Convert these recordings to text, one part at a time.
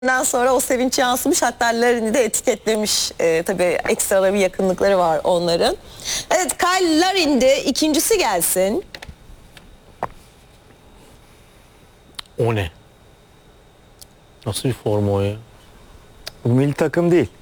Ondan sonra o sevinç yansımış, hatta Larin'i de etiketlemiş. Tabii ekstra bir yakınlıkları var onların. Evet, Kyle Larin'de ikincisi gelsin. O ne? Nasıl bir forma o ya? Bu milli takım değil.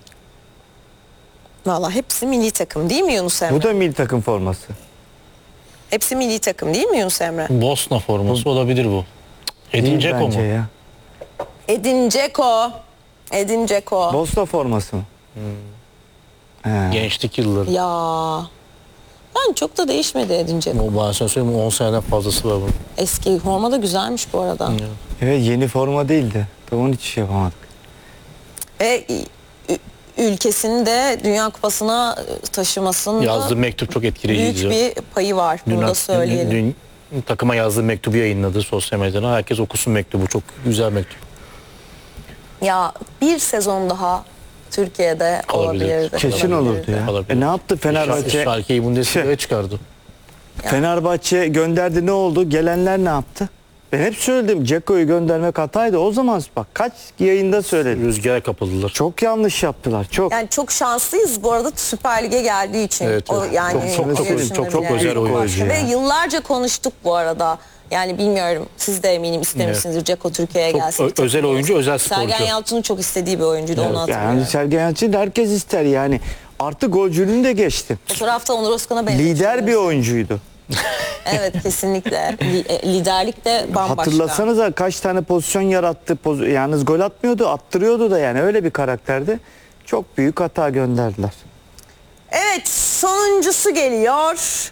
Vallahi hepsi milli takım değil mi Yunus Emre? Bu da milli takım forması. Hepsi milli takım değil mi Yunus Emre? Bosna forması olabilir bu. Edin Değil Dzeko bence mu? ya. Edin Dzeko. Edin Dzeko. Bosna forması mı? He. Gençlik yılları. Ya. Yani çok da değişmedi Edin Dzeko. O ben sana söyleyeyim 10 seneden fazlası var bunun. Eski forma da güzelmiş bu arada. Evet, yeni forma değildi. Onun için şey yapamadık. Ve ülkesini de Dünya Kupası'na taşımasında Yazdığı mektup çok etkileyici. büyük bir payı var. Bunu da söyleyelim. Dün takıma yazdığı mektubu yayınladı sosyal medyada. Herkes okusun mektubu. Çok güzel mektup. Ya bir sezon daha Türkiye'de Olabilir. olabilirdi. Kesin olurdu ya. Olabilir. Ne yaptı Fenerbahçe? Schalke'yi Bundesliga'ya çıkardı. Fenerbahçe gönderdi, ne oldu? Gelenler ne yaptı? Ben hep söyledim, Dzeko'yu göndermek hataydı. O zaman bak kaç yayında söyledim. Rüzgara kapıldılar. Çok yanlış yaptılar. Çok. Yani çok şanslıyız bu arada Süper Lig'e geldiği için. Evet, O evet. yani Çok özel oyuncu Ve ya. yıllarca konuştuk bu arada. Yani bilmiyorum, siz de eminim istemişsinizdir Dzeko Türkiye'ye Çok gelsin. özel oyuncu, özel sporcu. Sergen Yalçın'ın çok istediği bir oyuncuydu, onu hatırlıyorum. Yani Sergen Yalçın herkes ister yani. Artık golcülüğünü de geçti. Fotoğrafta Onur Özkan'a benziyor. Lider bir oyuncuydu. Evet, kesinlikle. Liderlik de bambaşka. Hatırlasanıza kaç tane pozisyon yarattı. Yalnız gol atmıyordu, attırıyordu da, yani öyle bir karakterdi. Çok büyük hata gönderdiler. Evet, sonuncusu geliyor.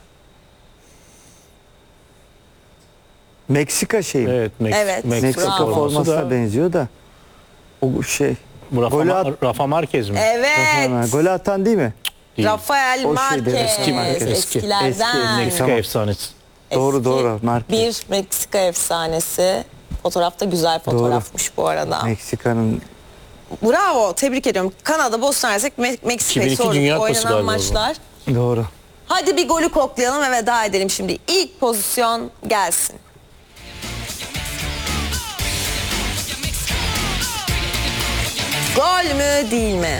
Meksika şeyi. Evet, Evet. Meksika Bravo. formasına benziyor da. O şey. Bu Rafa Marquez mi? Evet. Golü atan değil mi? Değil. Rafael O şeyde, Marquez. eski Marquez. Eskilerden. Eski. Meksika Tamam. efsanesi. Doğru, Marquez. Bir Meksika efsanesi. Fotoğrafta güzel fotoğrafmış bu arada. Meksika'nın Bravo, tebrik ediyorum. Kanada, Bosna Hersek, Meksika'yı 2002 Dünya sorduk. Kupası Oynanan galiba bu. maçlar. doğru. Hadi bir golü koklayalım ve veda edelim şimdi. İlk pozisyon gelsin. Gol mü değil mi?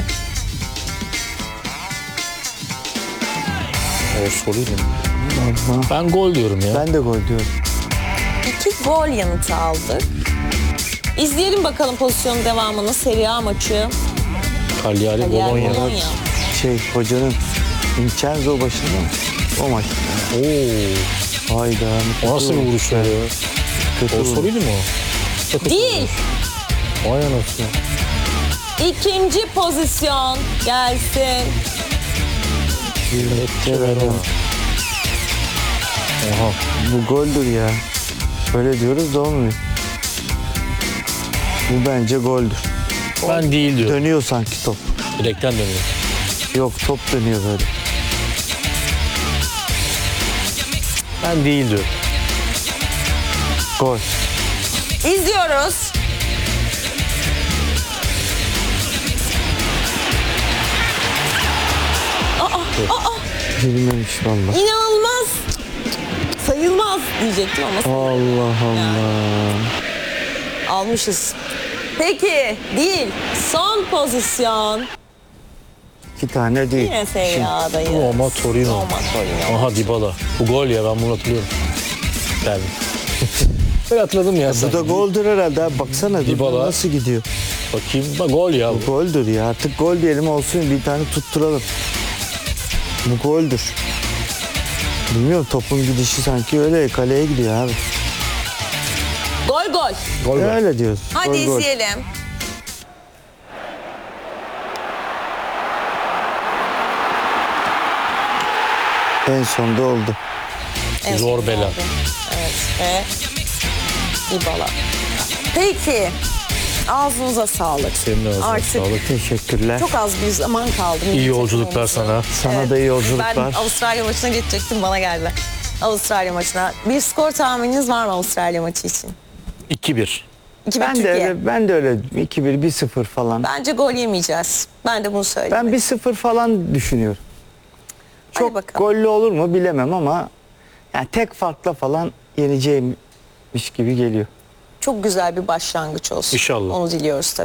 O soruydu. Ben gol diyorum ya. Ben de gol diyorum. 2 gol yanıtı aldık. İzleyelim bakalım pozisyonun devamını. Serie A maçı. Cagliari Cagliari Bologna. Bologna. Hocanın Vincenzo başında mı? O maç. Oo. Hayda. O nasıl bir vuruş ya? Kötü O vuruş. soruydu mu o? Değil. Vay anasını. İkinci pozisyon gelsin. Oha. Bu goldür ya. Böyle diyoruz da olmuyor. Bu bence goldür. Ben değil diyorum. Dönüyor sanki top. Direkten dönüyor. Yok, top dönüyor böyle. Ben değil diyorum. Gol. İzliyoruz. Girmemiş vallahi. İnanılmaz. Sayılmaz diyecektim ama Allah Allah. almışız. Peki değil. Son pozisyon. 2 tane değil. Yine Serie A'dayız. Roma Torino. Roma Torino. Aha Dybala. Bu gol ya, ben bunu hatırlıyorum. Yani. Ben hatırladım ya. Bu da goldür herhalde abi. Baksana Dybala. nasıl gidiyor. Bakayım. Bak gol ya. Bu goldür ya. Artık gol diyelim, olsun, bir tane tutturalım. Bu goldür. Bilmiyorum, topun gidişi sanki öyle kaleye gidiyor abi. Gol gol. Gol var. Öyle diyoruz. Hadi Gol, gol. izleyelim. En sonda oldu. En Zor son bela. oldu. Evet ve Dybala. Peki. Ağzınıza sağlık. Senin de ağzına Artık sağlık. Teşekkürler. çok az bir zaman kaldı. İyi yolculuklar sana. Sana da iyi yolculuklar. Ben Avustralya maçına geçecektim, bana geldiler. Avustralya maçına. Bir skor tahmininiz var mı Avustralya maçı için? 2-1. 2-1 Ben de Türkiye. öyle, ben de öyle 2-1, 1-0 falan. Bence gol yemeyeceğiz. Ben de bunu söyleyeyim. Ben 1-0 falan düşünüyorum. Hadi Çok bakalım. gollü olur mu bilemem ama yani tek farkla falan yeneceğimmiş gibi geliyor. çok güzel bir başlangıç olsun. İnşallah. Onu diliyoruz tabii.